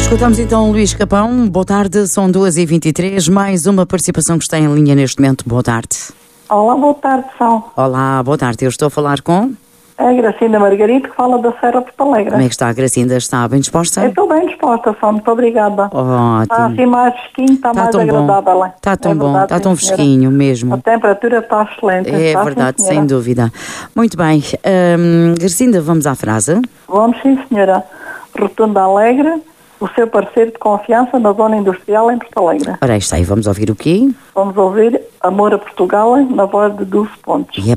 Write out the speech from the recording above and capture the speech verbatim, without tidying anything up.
Escutamos então o Luís Capão. Boa tarde, são duas e vinte e três. Mais uma participação que está em linha neste momento. Boa tarde. Olá, boa tarde, São. Olá, boa tarde. Eu estou a falar com... É a Gracinda Margarida, que fala da Serra Porto Alegre. Como é que está a Gracinda? Está bem disposta? Eu estou bem disposta, São. Muito obrigada. Ótimo. Está assim mais fresquinho, está, Está mais tão agradável. bom. Está tão é bom, verdade, está tão sim, senhora. fresquinho mesmo. A temperatura está excelente. É está, verdade, sim, sem dúvida. Muito bem. Hum, Gracinda, vamos à frase? Vamos, sim, senhora. Rotunda Alegre, o seu parceiro de confiança na zona industrial em Porto Alegre. Ora, aí está aí, vamos ouvir o quê? Vamos ouvir Amor a Portugal na voz de Dulce Pontes. E é